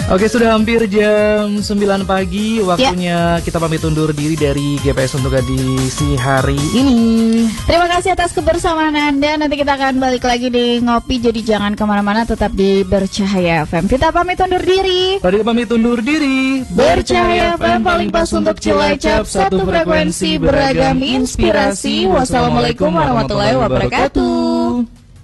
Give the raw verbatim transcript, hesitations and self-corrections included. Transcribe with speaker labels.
Speaker 1: Oke, sudah hampir jam sembilan pagi. Waktunya ya. Kita pamit undur diri dari G P S untuk edisi hari ini.
Speaker 2: Terima kasih atas kebersamaan Anda. Nanti kita akan balik lagi di Ngopi. Jadi jangan kemana-mana, tetap di Bercahaya F M. Kita pamit undur diri.
Speaker 1: Tadi pamit undur diri.
Speaker 2: Bercahaya F M paling pas untuk Cilacap. Satu frekuensi beragam inspirasi. Wassalamualaikum warahmatullahi wabarakatuh.